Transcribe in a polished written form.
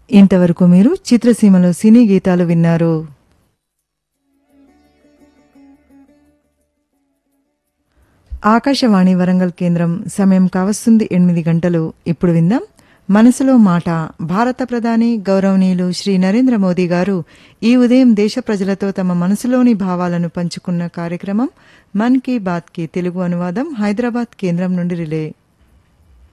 ఇంతవరకు మీరు చిత్రసీమలో సినీ గీతాలు విన్నారు. ఆకాశవాణి వరంగల్ కేంద్రం సమయం కావస్తుంది 8 గంటలు. ఇప్పుడు విందాం మనసులో మాట. భారత ప్రధాని గౌరవనీయులు శ్రీ నరేంద్ర మోదీ గారు ఈ ఉదయం దేశ ప్రజలతో తమ మనసులోని భావాలను పంచుకున్న కార్యక్రమం మన్ కీ బాత్ కి తెలుగు అనువాదం హైదరాబాద్ కేంద్రం నుండి రిలే.